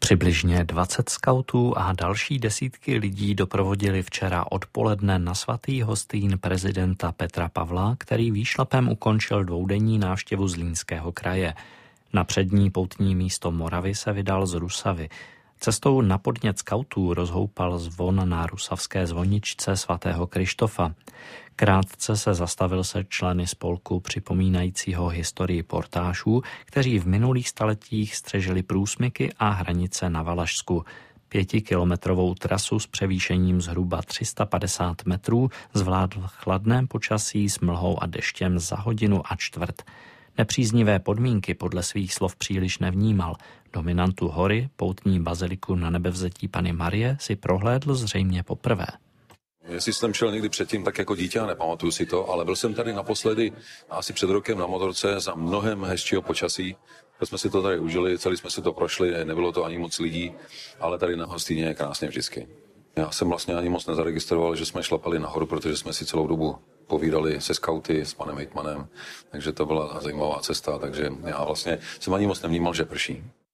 Přibližně 20 skautů a další desítky lidí doprovodili včera odpoledne na svatý hostín prezidenta Petra Pavla, který výšlapem ukončil dvoudenní návštěvu Zlínského kraje. Na přední poutní místo Moravy se vydal z Rusavy. Cestou na podnět skautů rozhoupal zvon na rusavské zvoničce svatého Kryštofa. Krátce se zastavil se členy spolku připomínajícího historii portášů, kteří v minulých staletích střežili průsmyky a hranice na Valašsku. 5kilometrovou trasu s převýšením zhruba 350 metrů zvládl v chladném počasí s mlhou a deštěm za hodinu a čtvrt. Nepříznivé podmínky podle svých slov příliš nevnímal. Dominantu hory, poutní baziliku na Nebevzetí Panny Marie, si prohlédl zřejmě poprvé. Jestli jsem šel někdy předtím, tak jako dítě, nepamatuju si to, ale byl jsem tady naposledy asi před rokem na motorce za mnohem hezčího počasí. Tak jsme si to tady užili, celý jsme si to prošli, nebylo to ani moc lidí, ale tady na hostýně je krásně vždycky. Já jsem vlastně ani moc nezaregistroval, že jsme šlapali nahoru, protože jsme si celou dobu povídali se skauty, s panem hejtmanem, takže to byla zajímavá cesta, takže já vlastně jsem ani moc nevnímal, že prší.